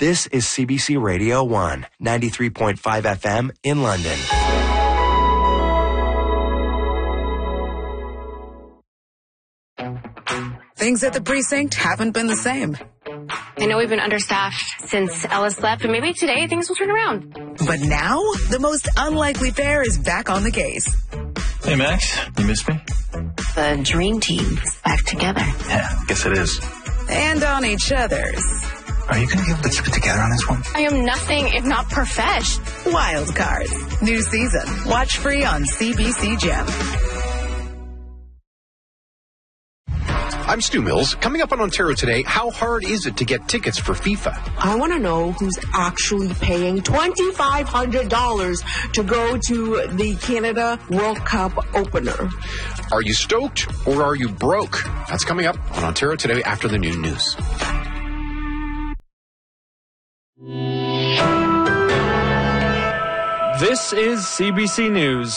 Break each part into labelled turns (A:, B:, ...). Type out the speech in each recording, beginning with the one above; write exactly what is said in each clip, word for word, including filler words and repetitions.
A: This is C B C Radio one, ninety-three point five F M in London.
B: Things at the precinct haven't been the same.
C: I know we've been understaffed since Ellis left, but maybe today things will turn around.
B: But now, the most unlikely pair is back on the case.
D: Hey, Max, you miss me?
C: The dream team is back together.
D: Yeah, guess it is.
B: And on each other's.
D: Are you going to be able to keep it together on this one?
C: I am nothing if not profesh.
B: Wild Cards. New season. Watch free on C B C Gem.
E: I'm Stu Mills. Coming up on Ontario Today, how hard is it to get tickets for FIFA?
F: I want to know who's actually paying twenty-five hundred dollars to go to the Canada World Cup opener.
E: Are you stoked or are you broke? That's coming up on Ontario Today after the noon news.
G: This is C B C News.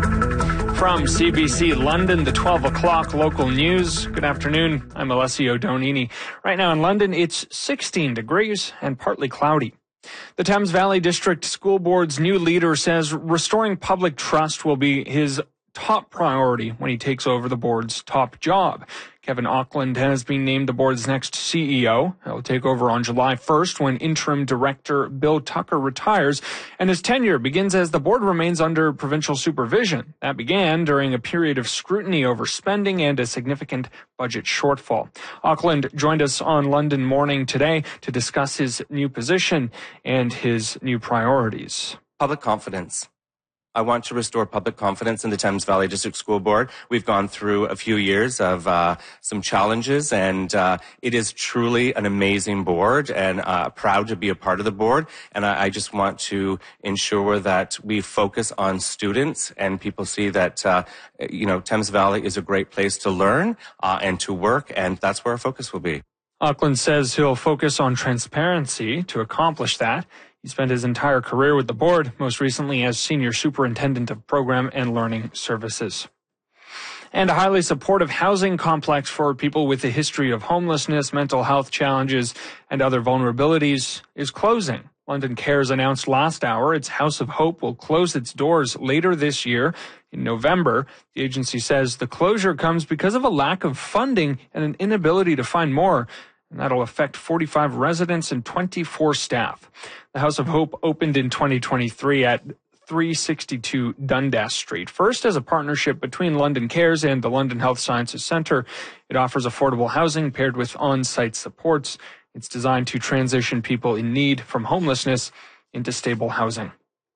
G: From C B C London, the twelve o'clock local news. Good afternoon. I'm Alessio Donini. Right now in London, it's sixteen degrees and partly cloudy. The Thames Valley District School Board's new leader says restoring public trust will be his top priority when he takes over the board's top job. Kevin Auckland has been named the board's next C E O. He'll take over on July first when interim director Bill Tucker retires, and his tenure begins as the board remains under provincial supervision. That began during a period of scrutiny over spending and a significant budget shortfall. Auckland joined us on London Morning today to discuss his new position and his new priorities.
H: Public confidence. I want to restore public confidence in the Thames Valley District School Board. We've gone through a few years of uh, some challenges, and uh, it is truly an amazing board, and uh, proud to be a part of the board. And I, I just want to ensure that we focus on students and people see that, uh, you know, Thames Valley is a great place to learn uh, and to work, and that's where our focus will be.
G: Auckland says he'll focus on transparency to accomplish that. He spent his entire career with the board, most recently as Senior Superintendent of Program and Learning Services. And a highly supportive housing complex for people with a history of homelessness, mental health challenges, and other vulnerabilities is closing. London Cares announced last hour its House of Hope will close its doors later this year in November. The agency says the closure comes because of a lack of funding and an inability to find more. And that'll affect forty-five residents and twenty-four staff. The House of Hope opened in twenty twenty-three at three sixty-two Dundas Street. First, as a partnership between London Cares and the London Health Sciences Centre, it offers affordable housing paired with on-site supports. It's designed to transition people in need from homelessness into stable housing.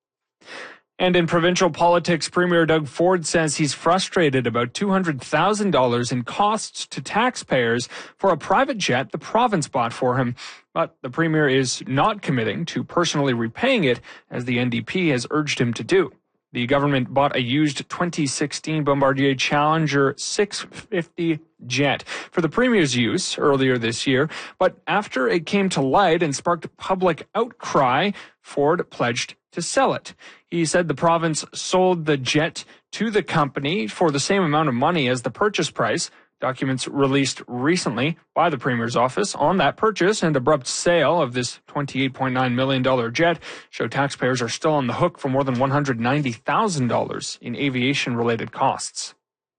G: And in provincial politics, Premier Doug Ford says he's frustrated about two hundred thousand dollars in costs to taxpayers for a private jet the province bought for him. But the Premier is not committing to personally repaying it, as the N D P has urged him to do. The government bought a used twenty sixteen Bombardier Challenger six fifty jet for the Premier's use earlier this year. But after it came to light and sparked public outcry, Ford pledged to sell it. He said the province sold the jet to the company for the same amount of money as the purchase price. Documents released recently by the Premier's office on that purchase and abrupt sale of this twenty-eight point nine million dollars jet show taxpayers are still on the hook for more than one hundred ninety thousand dollars in aviation-related costs.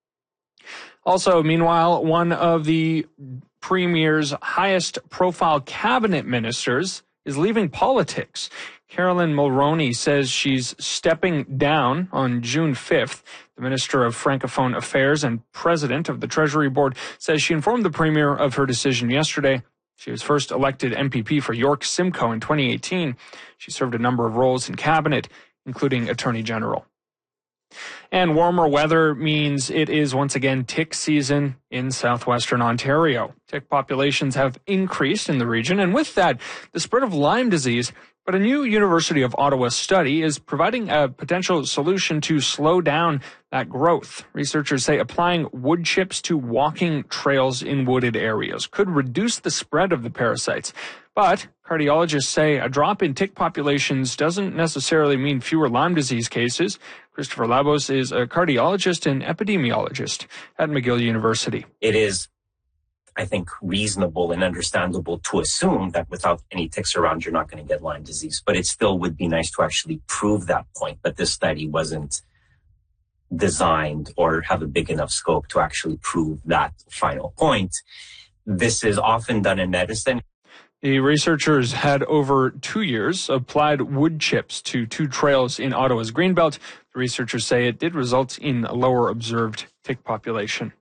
G: Also, meanwhile, one of the Premier's highest-profile cabinet ministers is leaving politics. Carolyn Mulroney says she's stepping down on June fifth. The Minister of Francophone Affairs and President of the Treasury Board says she informed the Premier of her decision yesterday. She was first elected M P P for York Simcoe in twenty eighteen. She served a number of roles in cabinet, including Attorney General. And warmer weather means it is once again tick season in southwestern Ontario. Tick populations have increased in the region, and with that, the spread of Lyme disease. But a new University of Ottawa study is providing a potential solution to slow down that growth. Researchers say applying wood chips to walking trails in wooded areas could reduce the spread of the parasites. But cardiologists say a drop in tick populations doesn't necessarily mean fewer Lyme disease cases. Christopher Labos is a cardiologist and epidemiologist at McGill University.
I: It is I think, reasonable and understandable to assume that without any ticks around, you're not going to get Lyme disease. But it still would be nice to actually prove that point, but this study wasn't designed or have a big enough scope to actually prove that final point. This is often done in medicine.
G: The researchers had over two years applied wood chips to two trails in Ottawa's Greenbelt. The researchers say it did result in a lower observed tick population.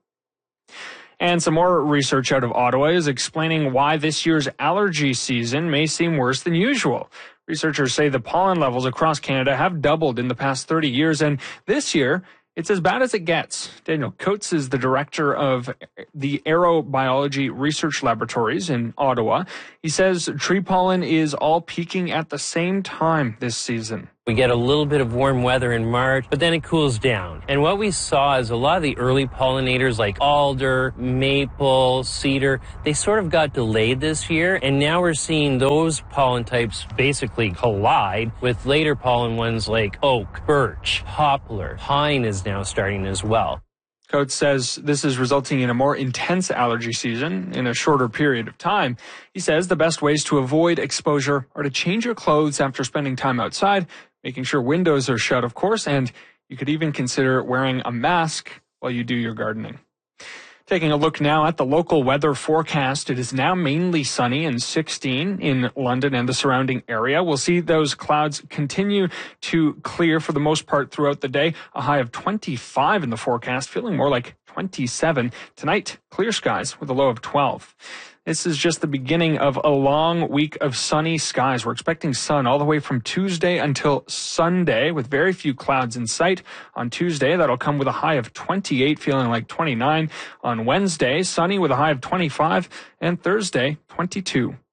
G: And some more research out of Ottawa is explaining why this year's allergy season may seem worse than usual. Researchers say the pollen levels across Canada have doubled in the past thirty years, and this year it's as bad as it gets. Daniel Coates is the director of the Aerobiology Research Laboratories in Ottawa. He says tree pollen is all peaking at the same time this season.
J: We get a little bit of warm weather in March, but then it cools down. And what we saw is a lot of the early pollinators like alder, maple, cedar, they sort of got delayed this year. And now we're seeing those pollen types basically collide with later pollen ones like oak, birch, poplar. Pine is now starting as well.
G: Coates says this is resulting in a more intense allergy season in a shorter period of time. He says the best ways to avoid exposure are to change your clothes after spending time outside, making sure windows are shut, of course, and you could even consider wearing a mask while you do your gardening. Taking a look now at the local weather forecast, it is now mainly sunny and sixteen in London and the surrounding area. We'll see those clouds continue to clear for the most part throughout the day. A high of twenty-five in the forecast, feeling more like twenty-seven. Tonight, clear skies with a low of twelve. This is just the beginning of a long week of sunny skies. We're expecting sun all the way from Tuesday until Sunday with very few clouds in sight. On Tuesday, that'll come with a high of twenty-eight, feeling like twenty-nine. On Wednesday, sunny with a high of twenty-five. And Thursday, twenty-two.